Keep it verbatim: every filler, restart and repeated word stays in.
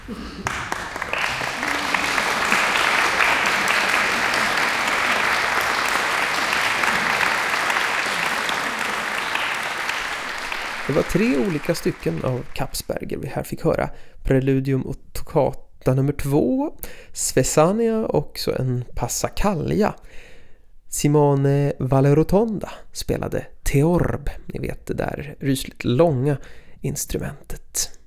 Det var tre olika stycken av Kapsberger vi här fick höra. Preludium och toccata nummer två, Svesania och så en Passacaglia. Simone Vallerotonda spelade Theorb, ni vet det där rysligt långa instrumentet.